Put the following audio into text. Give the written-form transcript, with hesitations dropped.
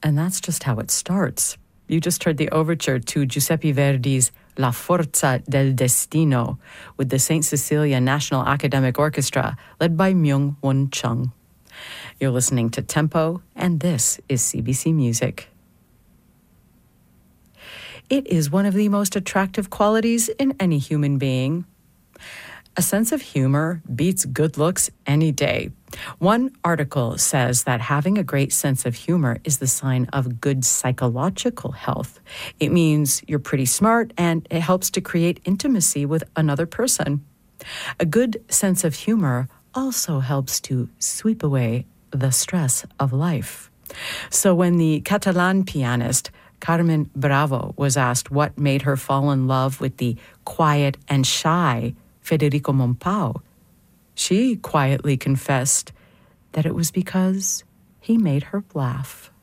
And that's just how it starts. You just heard the overture to Giuseppe Verdi's La Forza del Destino with the St. Cecilia National Academic Orchestra, led by Myung-Won Chung. You're listening to Tempo, and this is CBC Music. It is one of the most attractive qualities in any human being. A sense of humor beats good looks any day. One article says that having a great sense of humor is the sign of good psychological health. It means you're pretty smart and it helps to create intimacy with another person. A good sense of humor also helps to sweep away the stress of life. So when the Catalan pianist Carmen Bravo was asked what made her fall in love with the quiet and shy Federico Mompau, she quietly confessed that it was because he made her laugh.